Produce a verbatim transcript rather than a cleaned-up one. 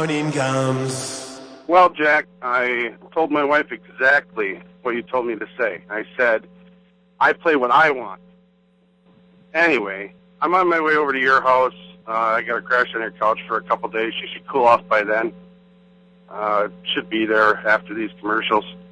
morning comes. Well, Jack, I told my wife exactly what you told me to say. I said, I play what I want. Anyway, I'm on my way over to your house. Uh, I got to crash on your couch for a couple days. You should cool off by then. Uh, should be there after these commercials.